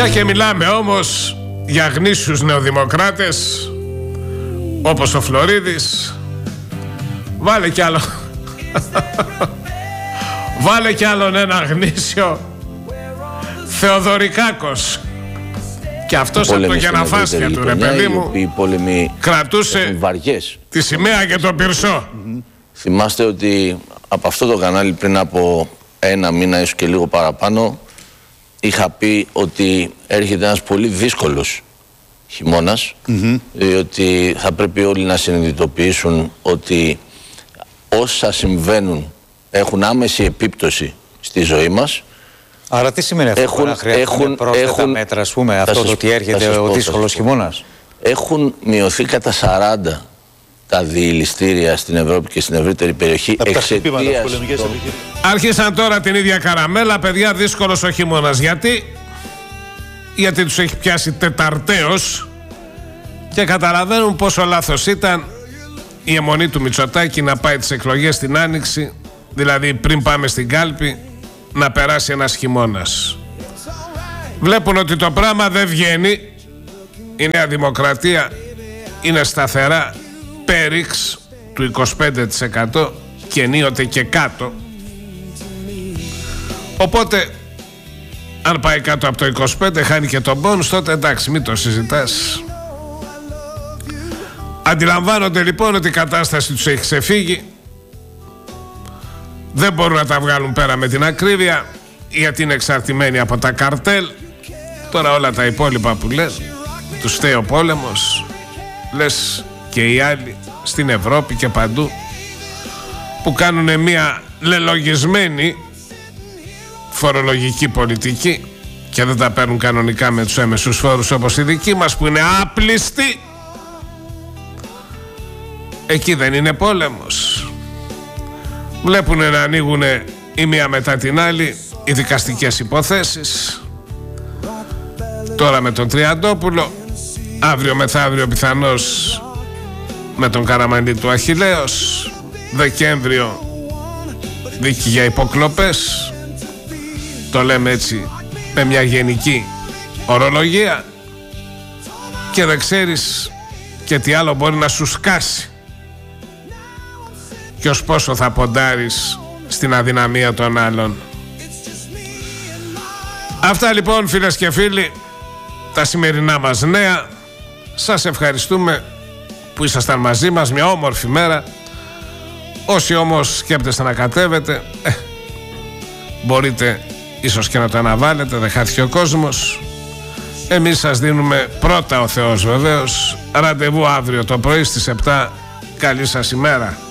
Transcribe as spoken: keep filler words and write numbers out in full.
Μια και μιλάμε όμως για γνήσιους νεοδημοκράτες όπως ο Φλωρίδης, βάλε κι άλλο βάλε κι άλλον ένα γνήσιο, Θεοδωρικάκος. Και αυτός από το γεναφάσκια του, ρε παιδί μου, κρατούσε τη σημαία και το πυρσό. Mm-hmm. Θυμάστε ότι από αυτό το κανάλι πριν από ένα μήνα, ίσως και λίγο παραπάνω, είχα πει ότι έρχεται ένας πολύ δύσκολος χειμώνας, mm-hmm. διότι θα πρέπει όλοι να συνειδητοποιήσουν ότι όσα συμβαίνουν έχουν άμεση επίπτωση στη ζωή μας. Άρα τι σημαίνει αυτό, έχουν, να χρειάζεται έχουν, πρόσθετα έχουν, μέτρα, ας πούμε, αυτό το ότι έρχεται ο δύσκολος χειμώνας? Έχουν μειωθεί κατά σαράντα τα διηληστήρια στην Ευρώπη και στην ευρύτερη περιοχή εξαιτίας των... Άρχισαν τώρα την ίδια καραμέλα, παιδιά, δύσκολος ο χειμώνας. Γιατί? Γιατί τους έχει πιάσει τεταρτέως και καταλαβαίνουν πόσο λάθος ήταν η αιμονή του Μητσοτάκη να πάει τις εκλογές στην Άνοιξη, δηλαδή πριν πάμε στην κάλπη, να περάσει ένας χειμώνας. Βλέπουν ότι το πράγμα δεν βγαίνει. Η Νέα Δημοκρατία είναι σταθερά πέριξ του είκοσι πέντε τοις εκατό και ενίοτε και κάτω. Οπότε αν πάει κάτω από το είκοσι πέντε, χάνει και τον πόνους, τότε εντάξει, μην το συζητάς. Αντιλαμβάνονται λοιπόν ότι η κατάσταση τους έχει ξεφύγει. Δεν μπορούν να τα βγάλουν πέρα με την ακρίβεια, γιατί είναι εξαρτημένοι από τα καρτέλ. Τώρα όλα τα υπόλοιπα που λες, τους φταίει ο πόλεμος, λες και οι άλλοι στην Ευρώπη και παντού που κάνουν μια λελογισμένη φορολογική πολιτική και δεν τα παίρνουν κανονικά με τους έμεσους φόρους όπως η δική μας που είναι άπλιστη. Εκεί δεν είναι πόλεμος. Βλέπουν να ανοίγουν η μία μετά την άλλη οι δικαστικές υποθέσεις. Τώρα με τον Τριαντόπουλο, αύριο μεθαύριο πιθανώς με τον Καραμανλή του Αχιλλέος, Δεκέμβριο δίκη για υποκλοπές. Το λέμε έτσι με μια γενική ορολογία και δεν ξέρεις και τι άλλο μπορεί να σου σκάσει και ως πόσο θα ποντάρεις στην αδυναμία των άλλων. Αυτά λοιπόν, φίλες και φίλοι, τα σημερινά μας νέα. Σας ευχαριστούμε που ήσασταν μαζί μας μια όμορφη μέρα. Όσοι όμως σκέπτεστε να κατέβετε, ε, μπορείτε ίσως και να το αναβάλλετε, δεν χάθηκε ο κόσμος. Εμείς σας δίνουμε πρώτα ο Θεός βεβαίως ραντεβού αύριο το πρωί στις επτά. Καλή σας ημέρα.